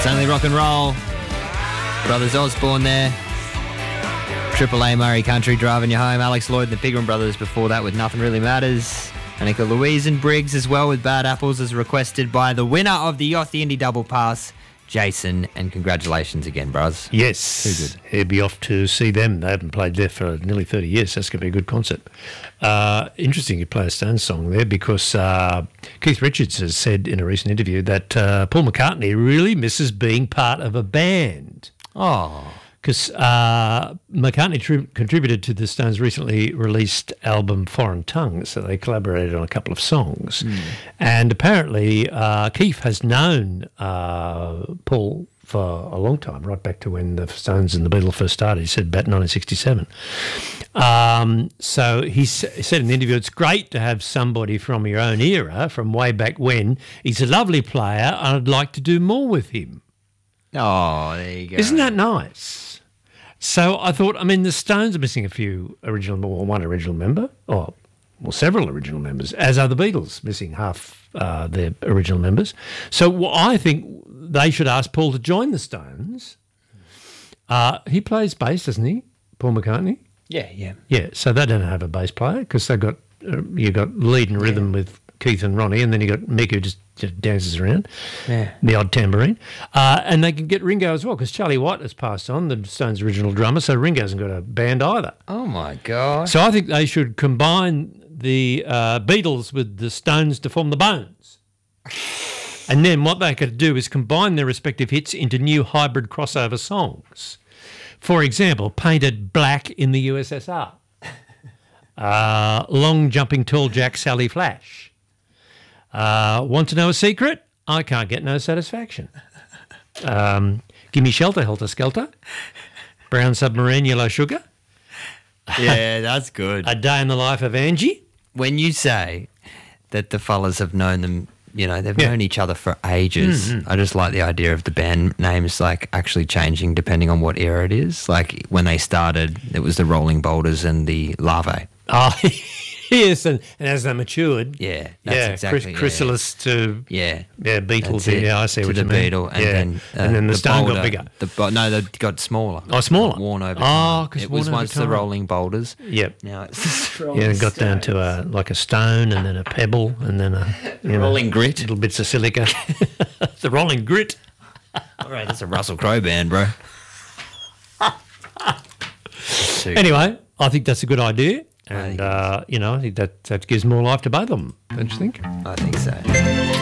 It's only rock and roll. Brothers Osborne there. Triple A Murray Country driving you home. Alex Lloyd and the Pigram Brothers before that with Nothing Really Matters. Annika Louise and Briggs as well with Bad Apples as requested by the winner of the Yoth Indy Double Pass, Jason. And congratulations again, bros. Yes. Too good. He'll be off to see them. They haven't played there for nearly 30 years. That's going to be a good concert. Interesting you play a Stones song there because Keith Richards has said in a recent interview that Paul McCartney really misses being part of a band. Oh. Because McCartney contributed to the Stones' recently released album Foreign Tongues, so they collaborated on a couple of songs. And apparently Keith has known Paul for a long time, right back to when the Stones and the Beatles first started. He said about 1967. So he said in the interview, it's great to have somebody from your own era, from way back when. He's a lovely player, and I'd like to do more with him. Oh, there you go. Isn't that nice? So I thought, I mean, the Stones are missing one original member, or several original members, as are the Beatles missing half their original members. So I think they should ask Paul to join the Stones. He plays bass, doesn't he, Paul McCartney? Yeah. Yeah, so they don't have a bass player because they've got you got lead and rhythm with Keith and Ronnie, and then you got Mick who just dances around, the odd tambourine. And they can get Ringo as well because Charlie White has passed on, the Stones' original drummer, so Ringo hasn't got a band either. Oh, my God. So I think they should combine the Beatles with the Stones to form the Bones. And then what they could do is combine their respective hits into new hybrid crossover songs. For example, Painted Black in the USSR. Long Jumping Tall Jack Sally Flash. Want to know a secret? I can't get no satisfaction. Give me shelter, helter skelter. Brown submarine, yellow sugar. Yeah, that's good. A day in the life of Angie. When you say that the fellas have known them, you know, they've known each other for ages. I just like the idea of the band names like actually changing depending on what era it is. Like when they started, it was the Rolling Boulders and the Larvae. Oh, yes, and as they matured. Yeah, that's exactly. Chrysalis to Beatles. Yeah, I see to what the you mean. Beetle, and then the Stone boulder, got bigger. No, they got smaller. Oh, smaller. Worn over. Oh, because it was once the Rolling Boulders. Yep. Now it's the Rolling it got down to like a stone, and then a pebble, and then a Rolling Grit. Little bits of silica. The Rolling Grit. All right, that's a Russell Crowe band, bro. Anyway, I think that's a good idea. And, I think that gives more life to both of them, don't you think? I think so.